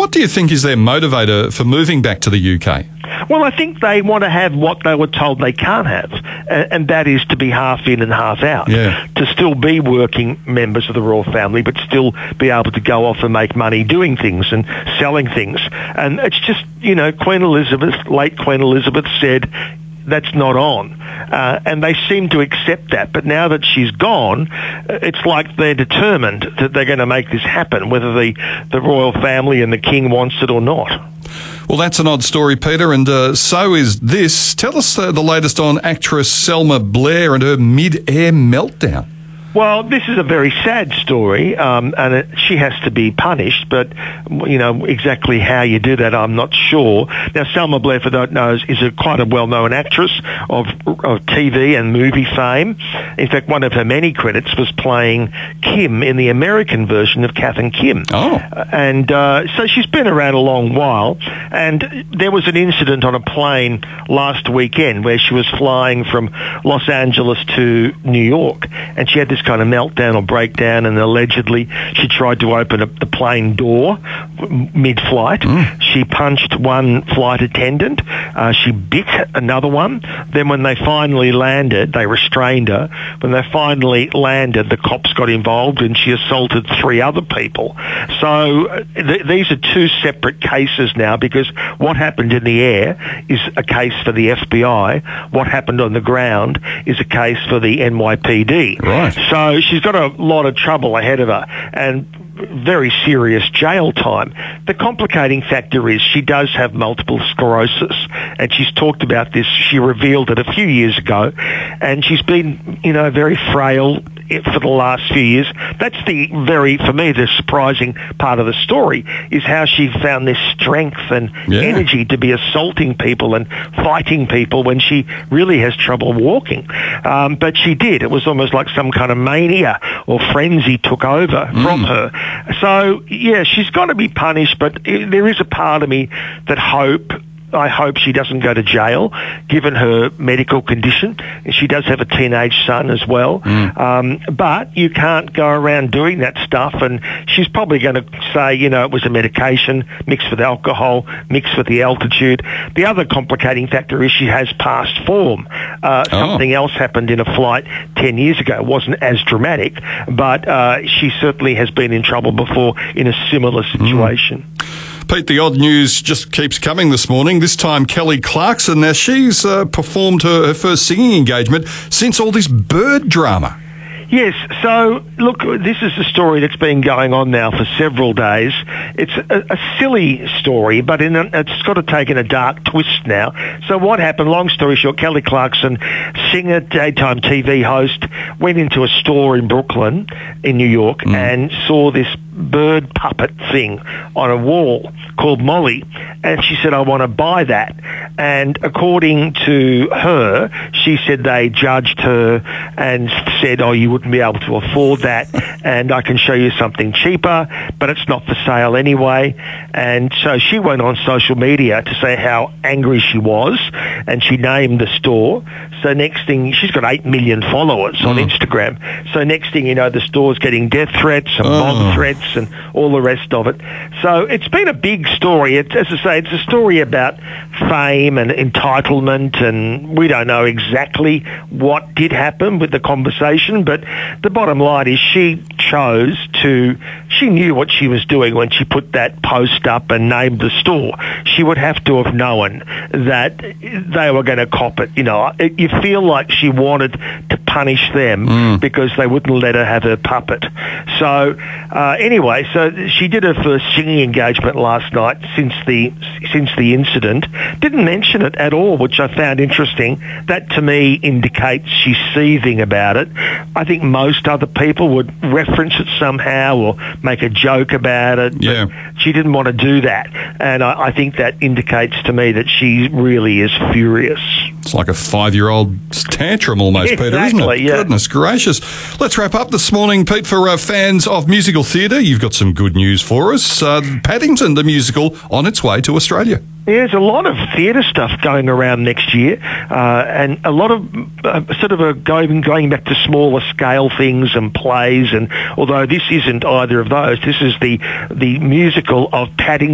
What do you think is their motivator for moving back to the UK? Well, I think they want to have what they were told they can't have, and that is to be half in and half out. Yeah. To still be working members of the royal family, but still be able to go off and make money doing things and selling things. And it's just, late Queen Elizabeth said, that's not on. And they seem to accept that. But now that she's gone, it's like they're determined that they're going to make this happen, whether the royal family and the king wants it or not. Well, that's an odd story, Peter, and so is this. Tell us the latest on actress Selma Blair and her mid-air meltdown. Well, this is a very sad story, and she has to be punished, but, exactly how you do that, I'm not sure. Now, Selma Blair, for those who don't know, is quite a well-known actress of TV and movie fame. In fact, one of her many credits was playing Kim in the American version of Kath and Kim. Oh. And so she's been around a long while, and there was an incident on a plane last weekend where she was flying from Los Angeles to New York, and she had this kind of meltdown or breakdown, and allegedly she tried to open up the plane door mid-flight. She punched one flight attendant. She bit another one. Then when they finally landed, they restrained her. When they finally landed, the cops got involved and she assaulted 3 other people. So these are 2 separate cases now, because what happened in the air is a case for the FBI. What happened on the ground is a case for the NYPD. Right. So she's got a lot of trouble ahead of her, and very serious jail time. The complicating factor is she does have multiple sclerosis, and she's talked about this. She revealed it a few years ago, and she's been, very frail for the last few years. That's for me, the surprising part of the story is how she found this strength and energy to be assaulting people and fighting people when she really has trouble walking. But she did. It was almost like some kind of mania or frenzy took over from her. So, she's got to be punished, but there is a part of me that I hope she doesn't go to jail, given her medical condition. She does have a teenage son as well. But you can't go around doing that stuff, and she's probably going to say, it was a medication mixed with alcohol, mixed with the altitude. The other complicating factor is she has past form. Something else happened in a flight 10 years ago. It wasn't as dramatic, but she certainly has been in trouble before in a similar situation. Pete, the odd news just keeps coming this morning. This time, Kelly Clarkson. Now, she's performed her first singing engagement since all this bird drama. Yes, so look, this is a story that's been going on now for several days. It's a silly story, but it's got to take in a dark twist now. So what happened, long story short, Kelly Clarkson, singer, daytime TV host, went into a store in Brooklyn in New York and saw this bird puppet thing on a wall called Molly, and she said, I want to buy that. And according to her, she said they judged her and said, you wouldn't be able to afford that, and I can show you something cheaper, but it's not for sale anyway. And so she went on social media to say how angry she was, and she named the store. So next thing, she's got 8 million followers on Instagram. So next thing you know, the store's getting death threats and bomb threats and all the rest of it. So it's been a big story. As I say, it's a story about fame and entitlement, and we don't know exactly what did happen with the conversation, but the bottom line is she knew what she was doing when she put that post up and named the store. She would have to have known that they were going to cop it. You feel like she wanted to punish them because they wouldn't let her have her puppet. So anyway, so she did her first singing engagement last night since the incident. Didn't mention it at all, which I found interesting. That to me indicates she's seething about it. I think most other people would reference it somehow or make a joke about it. Yeah. But she didn't want to do that. And I think that indicates to me that she really is furious. It's like a 5-year-old tantrum almost, Exactly, Peter, isn't it? Yeah. Goodness gracious. Let's wrap up this morning, Pete. For fans of musical theatre, you've got some good news for us. Paddington, the musical, on its way to Australia. Yeah, there's a lot of theatre stuff going around next year, and a lot of going back to smaller scale things and plays. And although this isn't either of those, this is the musical of Paddington.